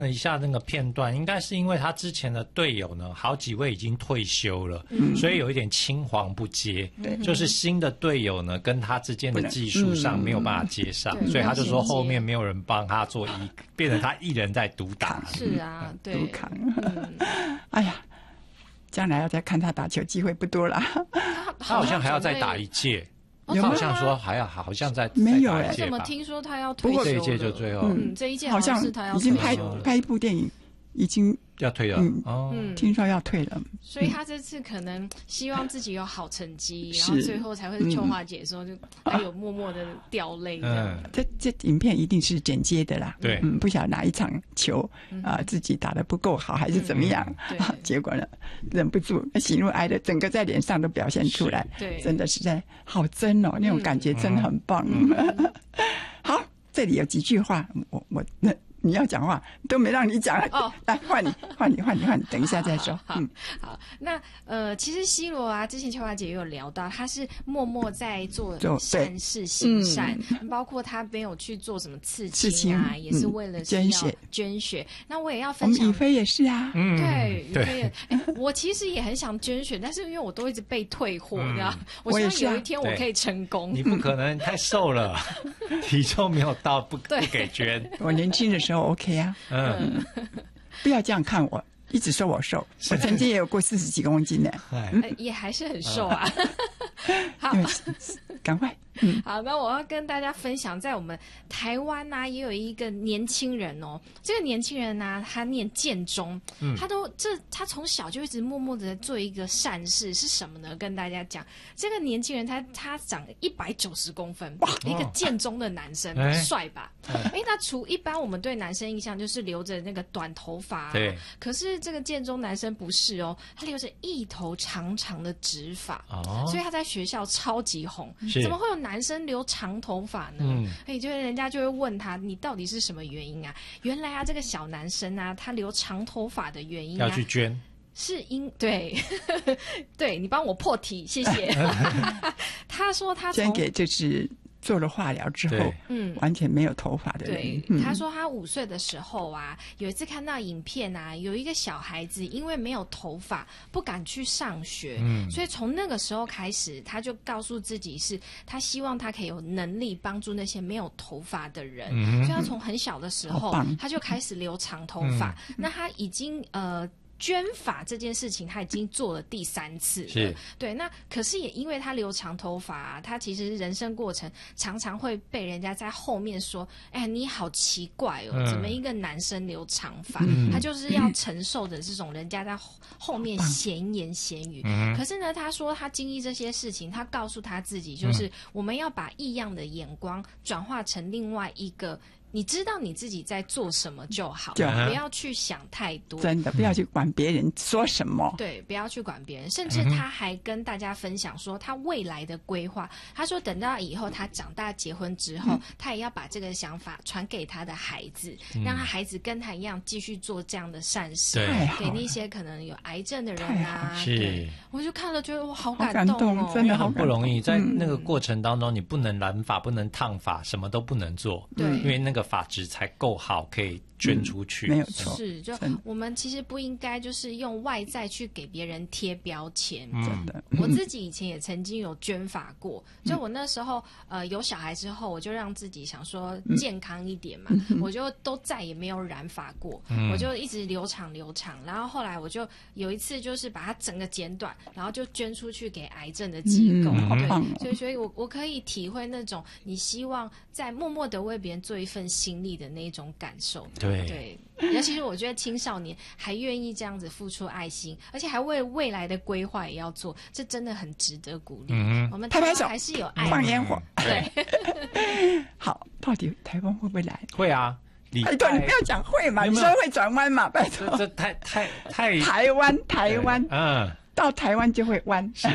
一下那个片段，应该是因为他之前的队友呢，好几位已经退休了，所以有一点青黄不接，就是新的队友呢跟他之间的技术上没有办法接上，所以他就说后面没有人帮他做变成他一人在独打。 是啊，对， 独扛。哎呀，将来要再看他打球机会不多了。 他好像还要再打一届。他好像说好像在没有怎么听说他要退休了？ 这一届就最后， 这一届好像是他要已经拍一部电影，已经要退了。 听说要退了。 所以他这次可能希望自己有好成绩，然后最后才会秋华姐说，就还有默默的掉泪。 这影片一定是剪接的啦。 对， 不晓得哪一场球自己打得不够好，还是怎么样？结果呢，忍不住喜怒哀乐整个在脸上都表现出来。 对， 真的是在好真哦，那种感觉真的很棒。好，这里有几句话，我你要讲话都没让你讲哦，来换你，等一下再说。 好，那其实西罗啊，之前秋华姐也有聊到，他是默默在做善事行善，包括他没有去做什么刺青啊，也是为了捐血。那我也要分享， 以飞也是啊， 对，以飞我其实也很想捐血，但是因为我都一直被退货，你知道，我希望有一天我可以成功。 你不可能太瘦了，体重没有到不给捐。 我年轻的时候 OK 啊，不要这样看我，一直说我瘦，我曾经也有过40几公斤呢， 也还是很瘦啊。好， 赶快。 好，那我要跟大家分享，在我们台湾啊，也有一个年轻人哦。这个年轻人呢，他念建中，他从小就一直默默的做一个善事，是什么呢？跟大家讲，这个年轻人他长190公分，一个建中的男生，帅吧？那除一般我们对男生印象就是留着那个短头发， 对。 可是这个建中男生不是哦，他留着一头长长的直发，所以他在学校超级红。怎么会有男生留长头发呢？就是人家就会问他，你到底是什么原因啊？原来啊，这个小男生啊，他留长头发的原因要去捐， 是对对，你帮我破题，谢谢。他说他捐给就是做了化疗之后，完全没有头发的人。 对，他说他5岁的时候啊，有一次看到影片啊，有一个小孩子因为没有头发，不敢去上学，所以从那个时候开始，他就告诉自己他希望他可以有能力帮助那些没有头发的人，所以他从很小的时候他就开始留长头发。那他已经捐发这件事情他已经做了第3次了，对。那可是也因为他留长头发他其实人生过程常常会被人家在后面说，你好奇怪哦，怎么一个男生留长发？他就是要承受的这种人家在后面闲言闲语。可是呢，他说他经历这些事情，他告诉他自己，就是我们要把异样的眼光转化成另外一个，你知道你自己在做什么就好，不要去想太多， 真的不要去管别人说什么。 对，不要去管别人。甚至他还跟大家分享说他未来的规划，他说等到以后他长大结婚之后，他也要把这个想法传给他的孩子，让他孩子跟他一样继续做这样的善事，给那些可能有癌症的人啊。对，我就看了觉得我好感动哦， 真的很不容易。在那个过程当中，你不能染发，不能烫发，什么都不能做， 对， 因为那个发质才够好，可以捐出去。 没有错， 是就我们其实不应该就是用外在去给别人贴标签。 真的， 我自己以前也曾经有捐发过，就我那时候有小孩之后，我就让自己想说健康一点嘛，我就都再也没有染发过，我就一直留长，然后后来我就有一次就是把它整个剪短，然后就捐出去给癌症的机构。对，所以我可以体会那种你希望在默默的为别人做一份心力的那种感受。对，尤其是我觉得青少年还愿意这样子付出爱心，而且还为未来的规划也要做，这真的很值得鼓励。我们台湾还是有爱， 放烟火。 对， 好，到底台风会不会来？ 会啊。对，你不要讲会嘛，你说会转弯嘛，拜托。 这太台湾，到台湾就会弯。 是，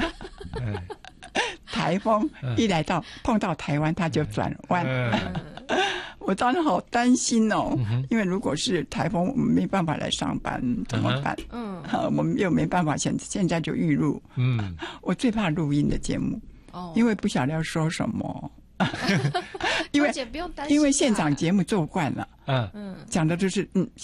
台风一来到碰到台湾，它就转弯。我当时好担心哦，因为如果是台风，我们没办法来上班，怎么办？我们又没办法现在就预录。我最怕录音的节目，因为不晓得要说什么。 因为姐不用担心， 因为现场节目做惯了，讲的就是